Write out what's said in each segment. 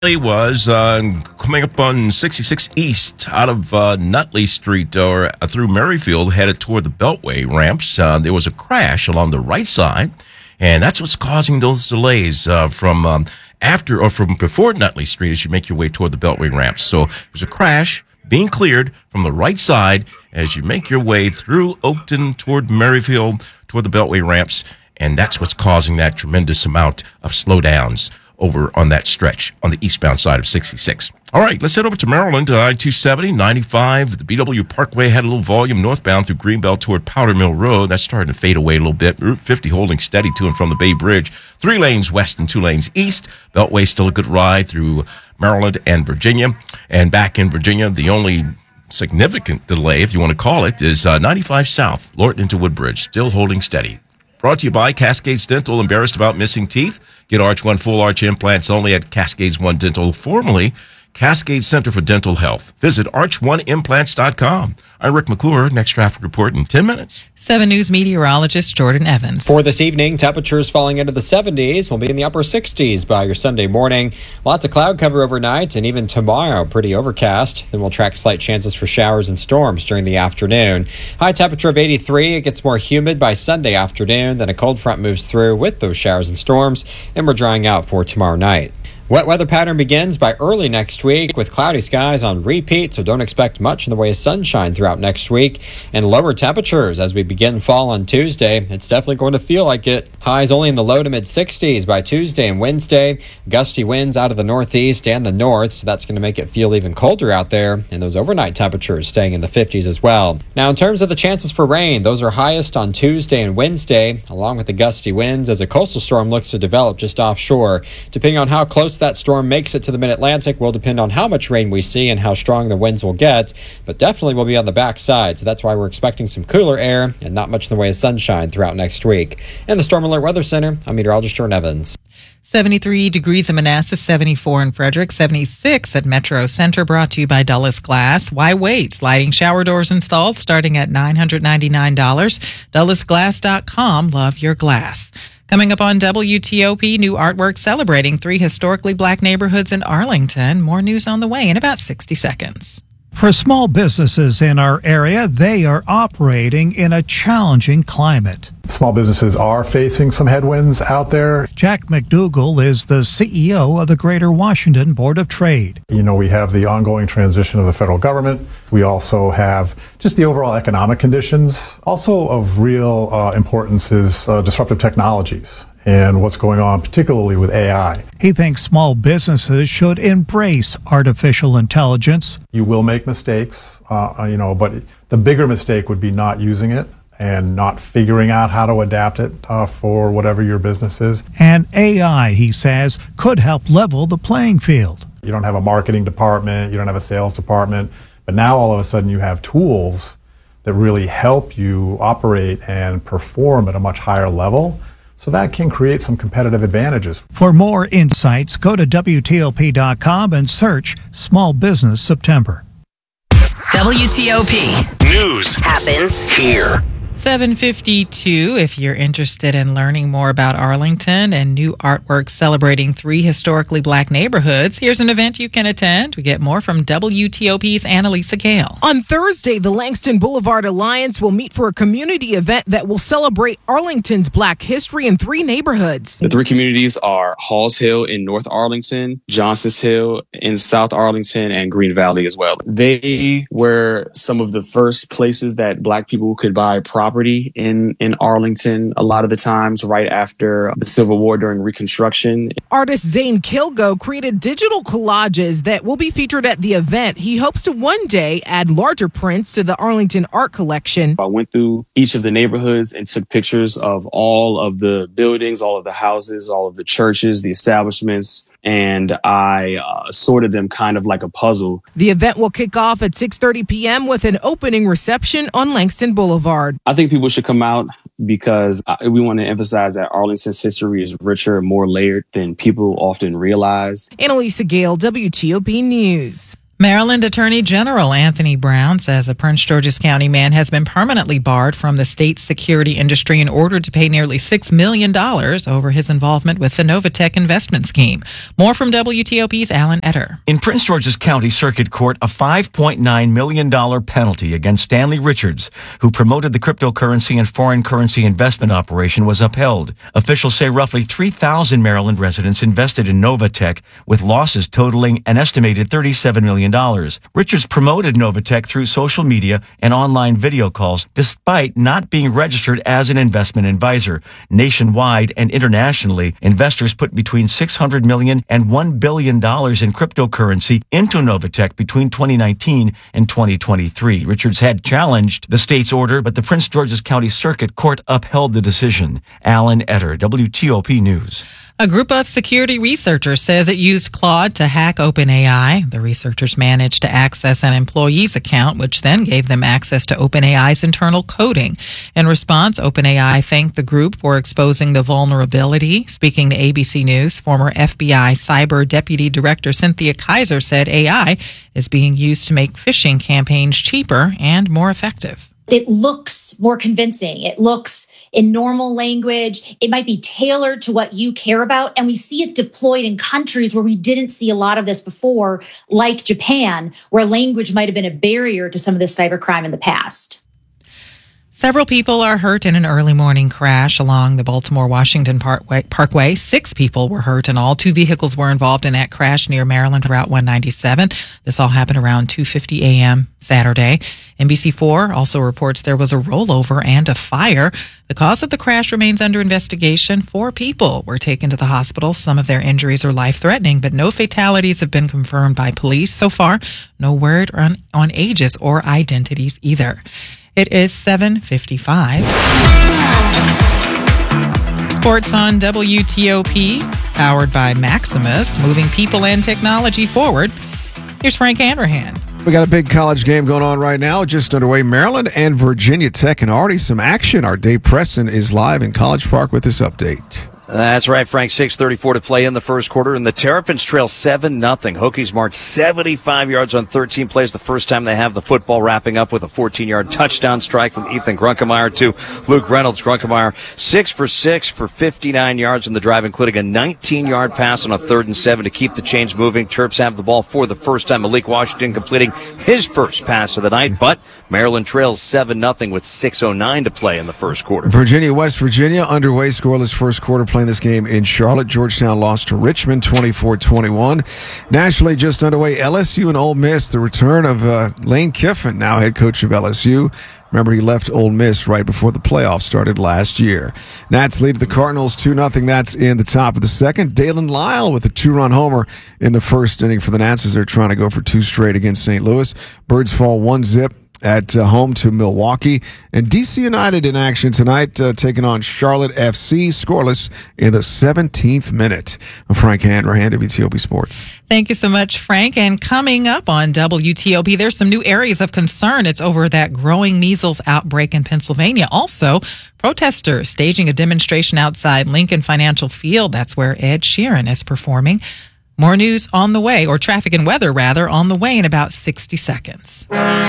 It was coming up on 66 East out of Nutley Street or through Merrifield, headed toward the Beltway ramps. There was a crash along the right side, and that's what's causing those delays from before Nutley Street as you make your way toward the Beltway ramps. So there's a crash being cleared from the right side as you make your way through Oakton toward Merrifield, toward the Beltway ramps, and that's what's causing that tremendous amount of slowdowns over on that stretch on the eastbound side of 66. All right, let's head over to Maryland, I-270, 95. The BW Parkway had a little volume northbound through Greenbelt toward Powder Mill Road. That's starting to fade away a little bit. Route 50 holding steady to and from the Bay Bridge. 3 lanes west and 2 lanes east. Beltway still a good ride through Maryland and Virginia. And back in Virginia, the only significant delay, if you want to call it, is 95 south, Lorton into Woodbridge, still holding steady. Brought to you by Cascades Dental. Embarrassed about missing teeth? Get Arch One full arch implants only at Cascades One Dental, formerly Cascade Center for Dental Health. Visit arch1implants.com. I'm Rick McClure. Next traffic report in 10 minutes. 7 News meteorologist Jordan Evans. For this evening, temperatures falling into the 70s. We'll be in the upper 60s by your Sunday morning. Lots of cloud cover overnight, and even tomorrow, pretty overcast. Then we'll track slight chances for showers and storms during the afternoon. High temperature of 83. It gets more humid by Sunday afternoon. Then a cold front moves through with those showers and storms, and we're drying out for tomorrow night. Wet weather pattern begins by early next week with cloudy skies on repeat, so don't expect much in the way of sunshine throughout next week. And lower temperatures as we begin fall on Tuesday. It's definitely going to feel like it. Highs only in the low to mid 60s by Tuesday and Wednesday. Gusty winds out of the northeast and the north, so that's going to make it feel even colder out there. And those overnight temperatures staying in the 50s as well. Now, in terms of the chances for rain, those are highest on Tuesday and Wednesday, along with the gusty winds as a coastal storm looks to develop just offshore. Depending on how close that storm makes it to the mid-Atlantic will depend on how much rain we see and how strong the winds will get, but definitely will be on the backside, so that's why we're expecting some cooler air and not much in the way of sunshine throughout next week. In the Storm Alert Weather Center, I'm meteorologist Jordan Evans. 73 degrees in Manassas, 74 in Frederick, 76 at Metro Center, brought to you by Dulles Glass. Why wait? Sliding shower doors installed starting at $999. DullesGlass.com. Love your glass. Coming up on WTOP, new artwork celebrating 3 historically black neighborhoods in Arlington. More news on the way in about 60 seconds. For small businesses in our area, they are operating in a challenging climate. Small businesses are facing some headwinds out there. Jack McDougall is the CEO of the Greater Washington Board of Trade. You know, we have the ongoing transition of the federal government. We also have just the overall economic conditions. Also of real importance is disruptive technologies and what's going on, particularly with AI. He thinks small businesses should embrace artificial intelligence. You will make mistakes, but the bigger mistake would be not using it and not figuring out how to adapt it for whatever your business is. And AI, he says, could help level the playing field. You don't have a marketing department, you don't have a sales department, but now all of a sudden you have tools that really help you operate and perform at a much higher level. So that can create some competitive advantages. For more insights, go to WTOP.com and search Small Business September. WTOP. News happens here. 7:52. If you're interested in learning more about Arlington and new artwork celebrating 3 historically black neighborhoods, here's an event you can attend. We get more from WTOP's Annalisa Gale. On Thursday, the Langston Boulevard Alliance will meet for a community event that will celebrate Arlington's black history in 3 neighborhoods. The 3 communities are Halls Hill in North Arlington, Johnson's Hill in South Arlington, and Green Valley as well. They were some of the first places that black people could buy property in Arlington, a lot of the times right after the Civil War during Reconstruction. Artist Zane Kilgo created digital collages that will be featured at the event. He hopes to one day add larger prints to the Arlington art collection. I went through each of the neighborhoods and took pictures of all of the buildings, all of the houses, all of the churches, the establishments, and I sorted them kind of like a puzzle. The event will kick off at 6:30 p.m. with an opening reception on Langston Boulevard. I think people should come out because we want to emphasize that Arlington's history is richer and more layered than people often realize. Annalisa Gale, WTOP News. Maryland Attorney General Anthony Brown says a Prince George's County man has been permanently barred from the state's security industry in order to pay nearly $6 million over his involvement with the Novatech investment scheme. More from WTOP's Alan Etter. In Prince George's County Circuit Court, a $5.9 million penalty against Stanley Richards, who promoted the cryptocurrency and foreign currency investment operation, was upheld. Officials say roughly 3,000 Maryland residents invested in Novatech, with losses totaling an estimated $37 million. Richards promoted Novatech through social media and online video calls, despite not being registered as an investment advisor. Nationwide and internationally, investors put between $600 million and $1 billion in cryptocurrency into Novatech between 2019 and 2023. Richards had challenged the state's order, but the Prince George's County Circuit Court upheld the decision. Alan Etter, WTOP News. A group of security researchers says it used Claude to hack OpenAI. The researchers managed to access an employee's account, which then gave them access to OpenAI's internal coding. In response, OpenAI thanked the group for exposing the vulnerability. Speaking to ABC News, former FBI Cyber Deputy Director Cynthia Kaiser said AI is being used to make phishing campaigns cheaper and more effective. It looks more convincing. It looks in normal language. It might be tailored to what you care about. And we see it deployed in countries where we didn't see a lot of this before, like Japan, where language might have been a barrier to some of this cybercrime in the past. Several people are hurt in an early morning crash along the Baltimore-Washington Parkway. 6 people were hurt in all. 2 vehicles were involved in that crash near Maryland Route 197. This all happened around 2:50 a.m. Saturday. NBC4 also reports there was a rollover and a fire. The cause of the crash remains under investigation. 4 people were taken to the hospital. Some of their injuries are life-threatening, but no fatalities have been confirmed by police so far. No word on ages or identities either. It is 7:55. Sports on WTOP, powered by Maximus, moving people and technology forward. Here's Frank Hanrahan. We got a big college game going on right now, just underway. Maryland and Virginia Tech, and already some action. Our Dave Preston is live in College Park with this update. That's right, Frank. 6:34 to play in the first quarter, and the Terrapins trail 7-0. Hokies marched 75 yards on 13 plays, the first time they have the football, wrapping up with a 14-yard touchdown strike from Ethan Grunkemeyer to Luke Reynolds. Grunkemeyer 6 for 6 for 59 yards in the drive, including a 19-yard pass on a 3rd and 7 to keep the chains moving. Terps have the ball for the first time. Malik Washington completing his first pass of the night, but Maryland trails 7-0 with 6:09 to play in the first quarter. Virginia, West Virginia, underway, scoreless first quarter, playing this game in Charlotte. Georgetown lost to Richmond 24-21. Nationally, just underway, LSU and Ole Miss. The return of Lane Kiffin, now head coach of LSU. Remember, he left Ole Miss right before the playoffs started last year. Nats lead the Cardinals 2-0. That's in the top of the second. Dalen Lyle with a 2-run homer in the first inning for the Nats as they're trying to go for 2 straight against St. Louis. Birds fall 1-0 at home to Milwaukee. And DC United in action tonight, taking on Charlotte FC, scoreless in the 17th minute. I'm Frank Hanrahan, WTOP Sports. Thank you so much, Frank. And coming up on WTOP, there's some new areas of concern. It's over that growing measles outbreak in Pennsylvania. Also, protesters staging a demonstration outside Lincoln Financial Field. That's where Ed Sheeran is performing. More news on the way, or traffic and weather, rather, on the way in about 60 seconds.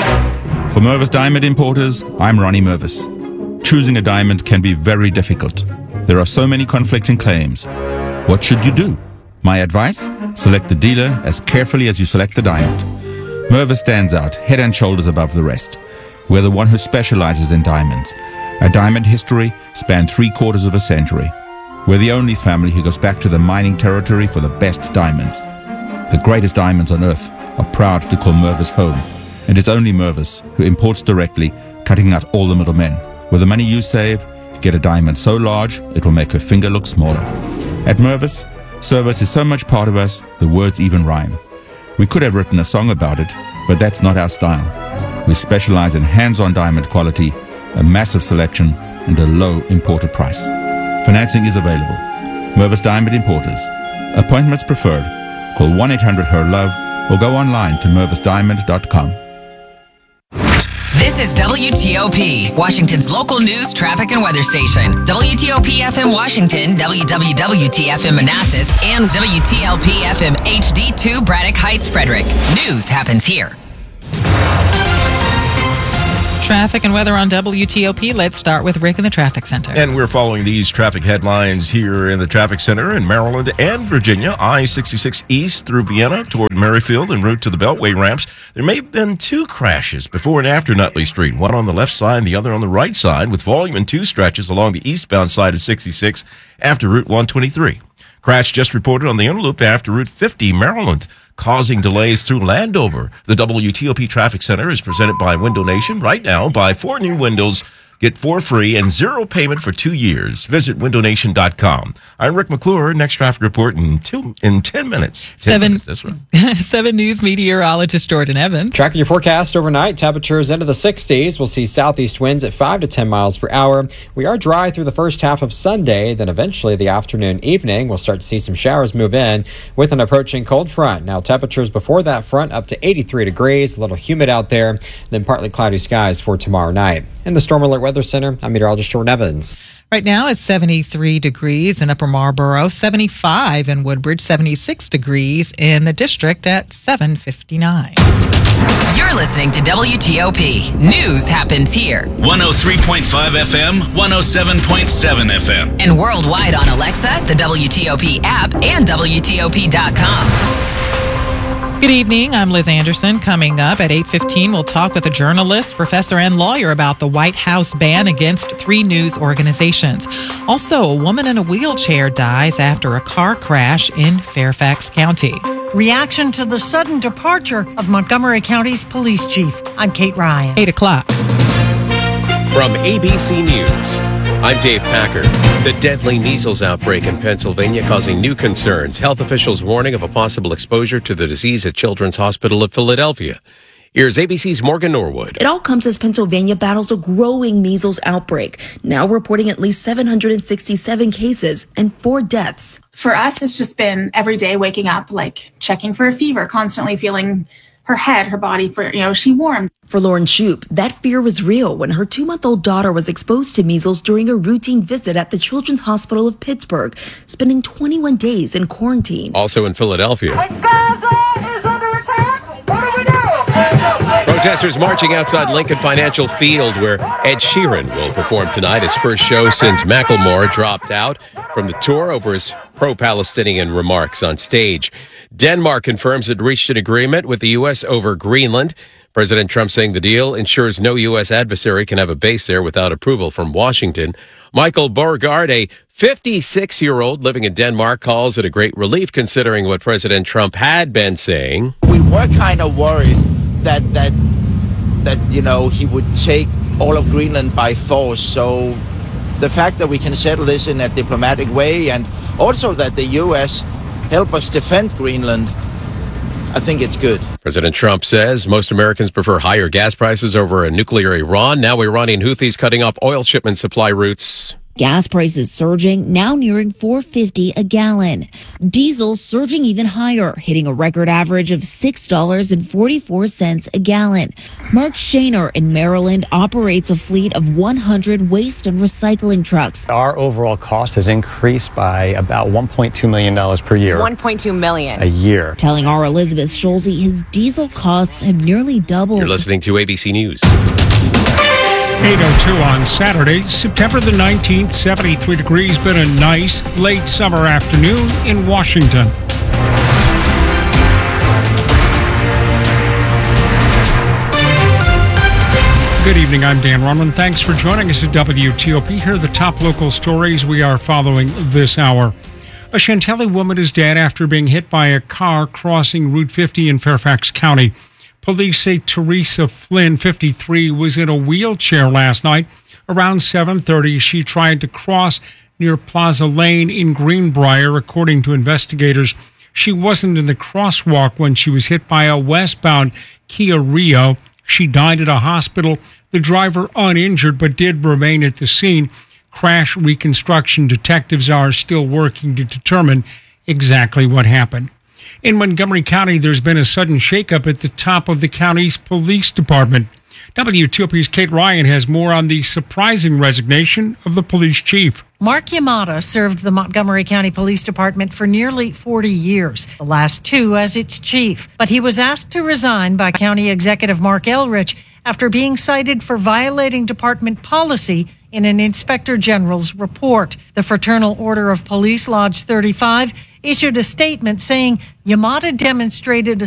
For Mervis Diamond Importers, I'm Ronnie Mervis. Choosing a diamond can be very difficult. There are so many conflicting claims. What should you do? My advice? Select the dealer as carefully as you select the diamond. Mervis stands out head and shoulders above the rest. We're the one who specializes in diamonds. Our diamond history spanned 3/4 of a century. We're the only family who goes back to the mining territory for the best diamonds. The greatest diamonds on earth are proud to call Mervis home. And it's only Mervis who imports directly, cutting out all the middlemen. With the money you save, get a diamond so large it will make her finger look smaller. At Mervis, service is so much part of us, the words even rhyme. We could have written a song about it, but that's not our style. We specialize in hands-on diamond quality, a massive selection, and a low importer price. Financing is available. Mervis Diamond Importers. Appointments preferred. Call 1-800-HER-LOVE or go online to mervisdiamond.com. This is is WTOP, Washington's local news, traffic, and weather station. WTOP FM Washington, WWWT-FM Manassas, and WTLP FM HD2 Braddock Heights, Frederick. News happens here. Traffic and weather on WTOP. Let's start with Rick in the traffic center. And we're following these traffic headlines here in the traffic center in Maryland and Virginia. I-66 east through Vienna toward Merrifield en route to the Beltway ramps. There may have been two crashes before and after Nutley Street, one on the left side and the other on the right side, with volume in two stretches along the eastbound side of 66 after Route 123. Crash just reported on the inner loop after Route 50, Maryland, causing delays through Landover. The WTOP Traffic Center is presented by Window Nation. Right now, buy 4 new windows, get 4 free, and 0 payment for 2 years. Visit windownation.com. I'm Rick McClure. Next traffic report in 10 minutes. 10 minutes, that's right. 7 News meteorologist Jordan Evans. Tracking your forecast overnight, temperatures into the 60s. We'll see southeast winds at 5 to 10 miles per hour. We are dry through the first half of Sunday, then eventually the afternoon, evening, we'll start to see some showers move in with an approaching cold front. Now, temperatures before that front up to 83 degrees, a little humid out there, then partly cloudy skies for tomorrow night. In the Storm Alert Weather Center, I'm meteorologist Jordan Evans. Right now it's 73 degrees in Upper Marlboro, 75 in Woodbridge, 76 degrees in the district at 7:59. You're listening to WTOP. News happens here. 103.5 FM, 107.7 FM. And worldwide on Alexa, the WTOP app, and WTOP.com. Good evening. I'm Liz Anderson. Coming up at 8:15, we'll talk with a journalist, professor, and lawyer about the White House ban against 3 news organizations. Also, a woman in a wheelchair dies after a car crash in Fairfax County. Reaction to the sudden departure of Montgomery County's police chief. I'm Kate Ryan. 8 o'clock. From ABC News, I'm Dave Packer. The deadly measles outbreak in Pennsylvania causing new concerns. Health officials warning of a possible exposure to the disease at Children's Hospital of Philadelphia. Here's ABC's Morgan Norwood. It all comes as Pennsylvania battles a growing measles outbreak, now reporting at least 767 cases and 4 deaths. For us, it's just been every day waking up, like checking for a fever, constantly feeling her head, her body, for, is she warm? For Lauren Shoup, that fear was real when her 2-month-old daughter was exposed to measles during a routine visit at the Children's Hospital of Pittsburgh, spending 21 days in quarantine. Also in Philadelphia. Protesters marching outside Lincoln Financial Field, where Ed Sheeran will perform tonight, his first show since Macklemore dropped out from the tour over his pro-Palestinian remarks on stage. Denmark confirms it reached an agreement with the U.S. over Greenland. President Trump saying the deal ensures no U.S. adversary can have a base there without approval from Washington. Michael Borgard, a 56-year-old living in Denmark, calls it a great relief considering what President Trump had been saying. We were kind of worried that he would take all of Greenland by force. So the fact that we can settle this in a diplomatic way, and also that the U.S. help us defend Greenland, I think it's good. President Trump says most Americans prefer higher gas prices over a nuclear Iran. Now Iranian Houthis cutting off oil shipment supply routes. Gas prices surging, now nearing $4.50 a gallon. Diesel surging even higher, hitting a record average of $6.44 a gallon. Mark Shaner in Maryland operates a fleet of 100 waste and recycling trucks. Our overall cost has increased by about $1.2 million per year. $1.2 million a year. Telling our Elizabeth Schulze his diesel costs have nearly doubled. You're listening to ABC News. 8:02 on Saturday, September the 19th, 73 degrees. Been a nice late summer afternoon in Washington. Good evening, I'm Dan Runman. Thanks for joining us at WTOP. Here are the top local stories we are following this hour. A Chantilly woman is dead after being hit by a car crossing Route 50 in Fairfax County. Police say Teresa Flynn, 53, was in a wheelchair last night. Around 7:30, she tried to cross near Plaza Lane in Greenbrier. According to investigators, she wasn't in the crosswalk when she was hit by a westbound Kia Rio. She died at a hospital. The driver uninjured but did remain at the scene. Crash reconstruction detectives are still working to determine exactly what happened. In Montgomery County, there's been a sudden shakeup at the top of the county's police department. WTOP's Kate Ryan has more on the surprising resignation of the police chief. Mark Yamada served the Montgomery County Police Department for nearly 40 years, the last 2 as its chief. But he was asked to resign by County Executive Mark Elrich after being cited for violating department policy in an Inspector General's report. The Fraternal Order of Police Lodge 35 issued a statement saying Yamada demonstrated a